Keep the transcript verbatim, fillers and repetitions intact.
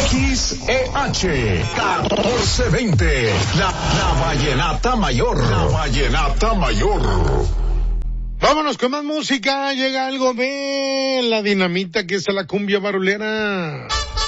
X E H catorce veinte, la, la Vallenata Mayor, la Vallenata Mayor. Vámonos con más música, llega algo de la dinamita que es la cumbia barulera.